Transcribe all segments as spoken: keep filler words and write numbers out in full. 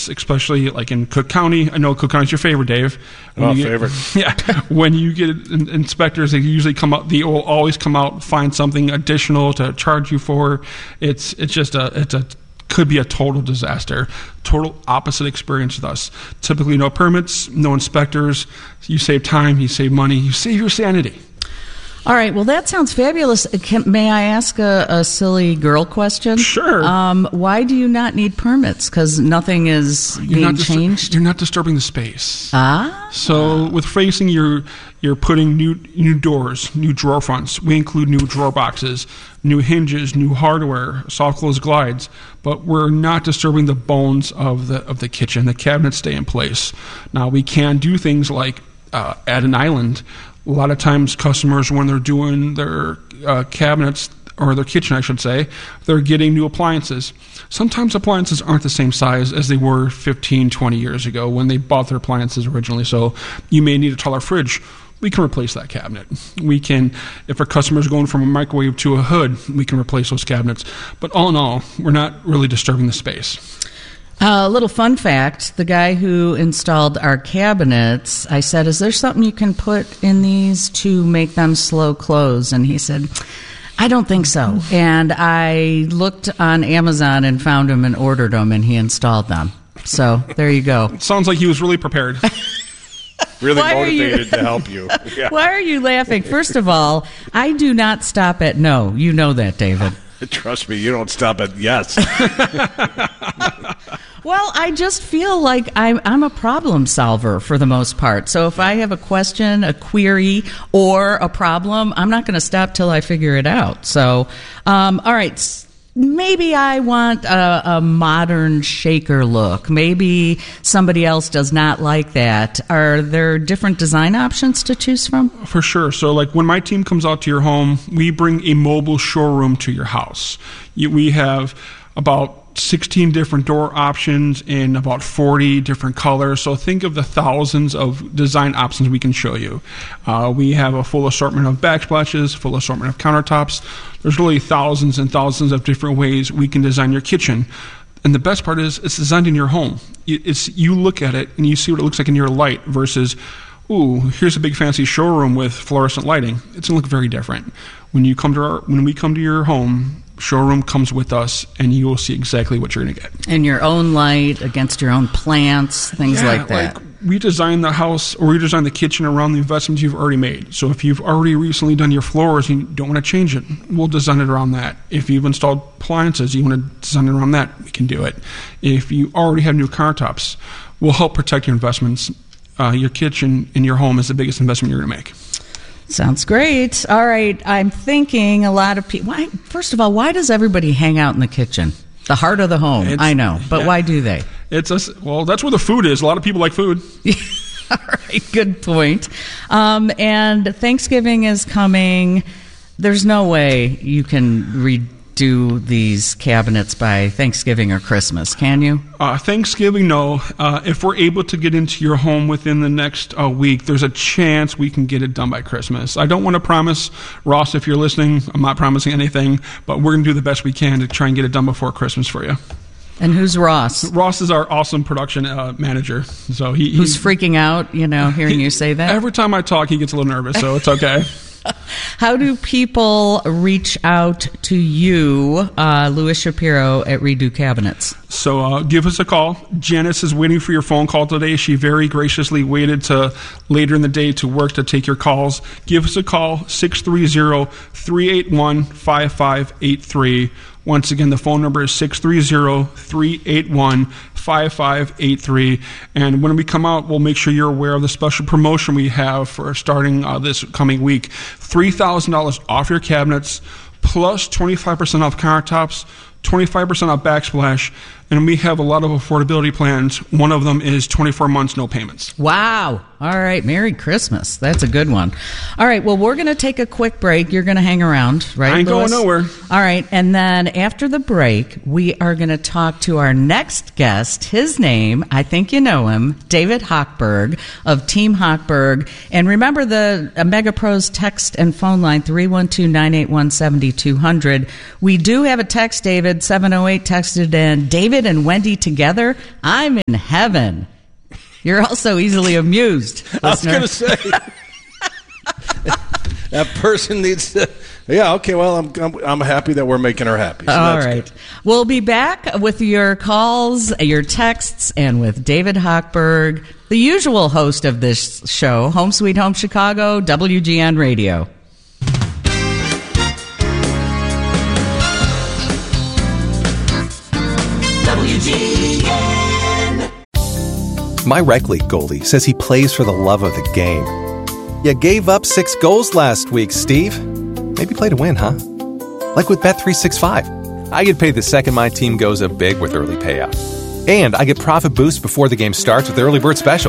permits, especially like in Cook County. I know Cook County is your favorite, Dave. When Oh, you get, favorite. Yeah. When you get in, inspectors, they usually come out. They will always come out, find something additional to charge you for. It's it's just a it's a could be a total disaster. Total opposite experience with us. Typically, no permits, no inspectors. You save time, you save money, you save your sanity. All right. Well, that sounds fabulous. Can, may I ask a, a silly girl question? Sure. Um, why do you not need permits? Because nothing is You're being not dis- changed? You're not disturbing the space. Ah. So with facing, you're you're putting new new doors, new drawer fronts. We include new drawer boxes, new hinges, new hardware, soft close glides. But we're not disturbing the bones of the of the kitchen. The cabinets stay in place. Now we can do things like uh, add an island. A lot of times customers, when they're doing their uh, cabinets, or their kitchen, I should say, they're getting new appliances. Sometimes appliances aren't the same size as they were fifteen, twenty years ago when they bought their appliances originally. So you may need a taller fridge. We can replace that cabinet. We can, if a customer's going from a microwave to a hood, we can replace those cabinets. But all in all, we're not really disturbing the space. A uh, little fun fact, the guy who installed our cabinets, I said, is there something you can put in these to make them slow close? And he said, I don't think so. And I looked on Amazon and found them and ordered them, and he installed them. So there you go. It sounds like he was really prepared. Really Why are you- motivated to help you. Yeah. Why are you laughing? First of all, I do not stop at no. You know that, David. Trust me, you don't stop at yes. Well, I just feel like I'm, I'm a problem solver for the most part. So if I have a question, a query, or a problem, I'm not going to stop till I figure it out. So, um, all right, s- maybe I want a, a modern shaker look. Maybe somebody else does not like that. Are there different design options to choose from? For sure. So, like when my team comes out to your home, we bring a mobile showroom to your house. You, we have about sixteen different door options in about forty different colors. So think of the thousands of design options we can show you. Uh, we have a full assortment of backsplashes, full assortment of countertops. There's really thousands and thousands of different ways we can design your kitchen. And the best part is it's designed in your home. It's, you look at it and you see what it looks like in your light versus, ooh, here's a big fancy showroom with fluorescent lighting. It's going to look very different. When you come to our, when we come to your home, showroom comes with us, and you will see exactly what you're going to get. And your own light against your own plants, things Yeah, like that. Like we designed the house, or we designed the kitchen around the investments you've already made. So if you've already recently done your floors and you don't want to change it, we'll design it around that. If you've installed appliances, you want to design it around that, we can do it. If you already have new countertops, we'll help protect your investments. Uh, your kitchen in your home is the biggest investment you're going to make. Sounds great. All right. I'm thinking a lot of people. Why, first of all, why does everybody hang out in the kitchen? The heart of the home. It's- I know. But yeah. why do they? It's a, well, that's where the food is. A lot of people like food. All right. Good point. Um, and Thanksgiving is coming. There's no way you can redo these cabinets by Thanksgiving or Christmas, can you? Uh, Thanksgiving, no. Uh, if we're able to get into your home within the next uh, week, there's a chance we can get it done by Christmas. I don't want to promise, Ross, if you're listening, I'm not promising anything, but we're going to do the best we can to try and get it done before Christmas for you. And who's Ross? Ross is our awesome production uh, manager. So he, he Who's freaking out, you know, hearing you say that? Every time I talk, he gets a little nervous, so it's okay. How do people reach out to you, uh, Louis Shapiro, at Redo Cabinets? So uh, give us a call. Janice is waiting for your phone call today. She very graciously waited to later in the day to work to take your calls. Give us a call, six three zero, three eight one, five five eight three. Once again, the phone number is six three zero, three eight one, five five eight three. And when we come out, we'll make sure you're aware of the special promotion we have for starting uh, this coming week. three thousand dollars off your cabinets, plus twenty-five percent off countertops, twenty-five percent off backsplash, and we have a lot of affordability plans. One of them is twenty-four months, no payments. Wow. All right. Merry Christmas. That's a good one. All right. Well, we're going to take a quick break. You're going to hang around, right, I ain't Louis? going nowhere. All right. And then after the break, we are going to talk to our next guest. His name, I think you know him, David Hochberg of Team Hochberg. And remember the Mega Pros text and phone line, three one two, nine eight one, seven two zero zero. We do have a text, David, seven oh eight texted in. David David and Wendy together, I'm in heaven. You're also easily amused, listener. I was going to say, that person needs to, yeah, okay, well, I'm, I'm I'm happy that we're making her happy. So All that's right. good. We'll be back with your calls, your texts, and with David Hochberg, the usual host of this show, Home Sweet Home Chicago, W G N Radio. W G N. My rec league goalie says he plays for the love of the game. You gave up six goals last week, Steve. Maybe play to win, huh? Like with Bet three sixty-five. I get paid the second my team goes up big with early payout. And I get profit boost before the game starts with the early bird special.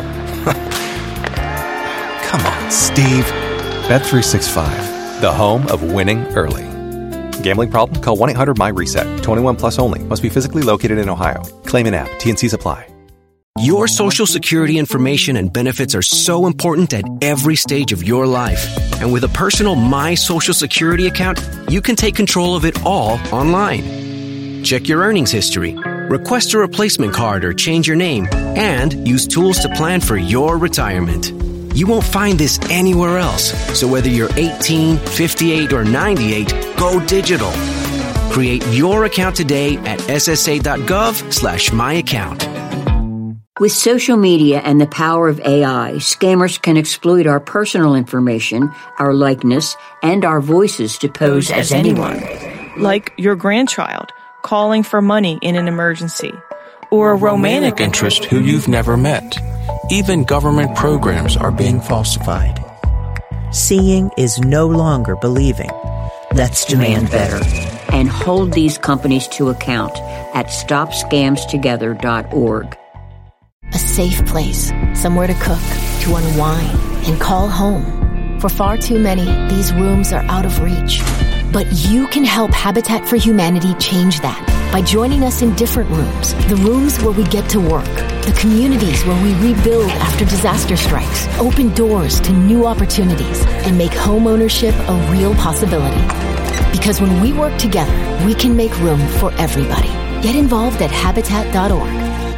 Come on, Steve. Bet three sixty-five, the home of winning early. Gambling problem? Call one eight hundred my reset. twenty-one plus only. Must be physically located in Ohio. Claim in app. T N Cs apply. Your Social Security information and benefits are so important at every stage of your life. And with a personal My Social Security account, you can take control of it all online. Check your earnings history, request a replacement card or change your name, and use tools to plan for your retirement. You won't find this anywhere else. So whether you're eighteen, fifty-eight, or ninety-eight, go digital. Create your account today at ssa.gov slash my account. With social media and the power of A I, scammers can exploit our personal information, our likeness, and our voices to pose as anyone. Like your grandchild calling for money in an emergency, or a romantic interest who you've never met. Even government programs are being falsified. Seeing is no longer believing. Let's demand better. And hold these companies to account at stop scams together dot org. A safe place, somewhere to cook, to unwind, and call home. For far too many, these rooms are out of reach. But you can help Habitat for Humanity change that by joining us in different rooms. The rooms where we get to work. The communities where we rebuild after disaster strikes. Open doors to new opportunities and make home ownership a real possibility. Because when we work together, we can make room for everybody. Get involved at habitat dot org.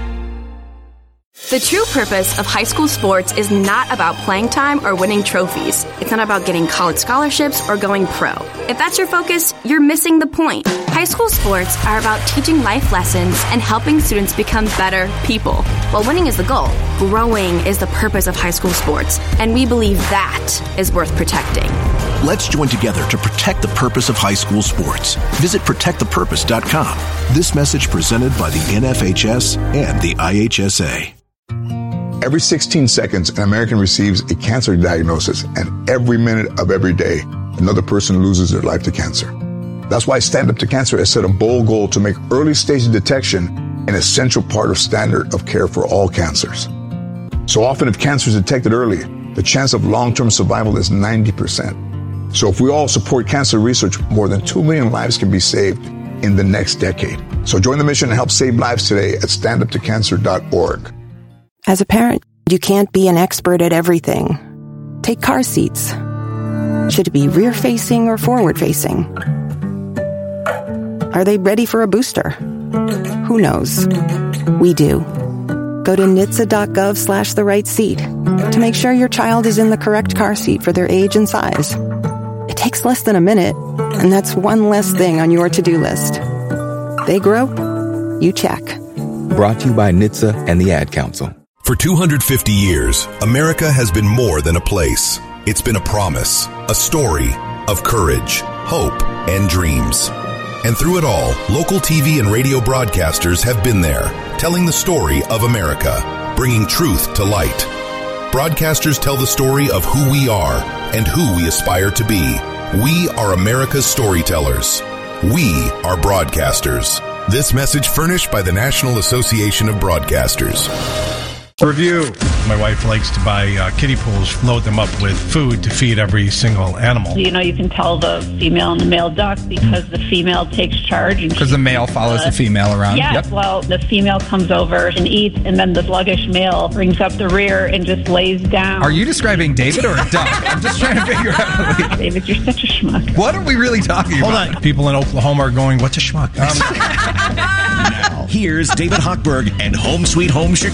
The true purpose of high school sports is not about playing time or winning trophies. It's not about getting college scholarships or going pro. If that's your focus, you're missing the point. High school sports are about teaching life lessons and helping students become better people. While winning is the goal, growing is the purpose of high school sports, and we believe that is worth protecting. Let's join together to protect the purpose of high school sports. Visit protect the purpose dot com. This message presented by the N F H S and the I H S A. Every sixteen seconds, an American receives a cancer diagnosis, and every minute of every day, another person loses their life to cancer. That's why Stand Up to Cancer has set a bold goal to make early stage detection an essential part of standard of care for all cancers. So often, if cancer is detected early, the chance of long-term survival is ninety percent. So if we all support cancer research, more than two million lives can be saved in the next decade. So join the mission and help save lives today at stand up to cancer dot org. As a parent, you can't be an expert at everything. Take car seats. Should it be rear-facing or forward-facing? Are they ready for a booster? Who knows? We do. Go to N H T S A dot gov slash the right seat to make sure your child is in the correct car seat for their age and size. It takes less than a minute, and that's one less thing on your to-do list. They grow, you check. Brought to you by N H T S A and the Ad Council. For two hundred fifty years, America has been more than a place. It's been a promise, a story of courage, hope, and dreams. And through it all, local T V and radio broadcasters have been there, telling the story of America, bringing truth to light. Broadcasters tell the story of who we are and who we aspire to be. We are America's storytellers. We are broadcasters. This message furnished by the National Association of Broadcasters. Review. My wife likes to buy uh, kiddie pools, load them up with food to feed every single animal. You know, you can tell the female and the male duck because the female takes charge. Because the male follows uh, the female around. Yeah, yep. well, the female comes over and eats, and then the sluggish male brings up the rear and just lays down. Are you describing David or a duck? I'm just trying to figure out. David, you're such a schmuck. What are we really talking Hold about? Hold on. People in Oklahoma are going, what's a schmuck? Um, now, here's David Hochberg and Home Sweet Home Chicago.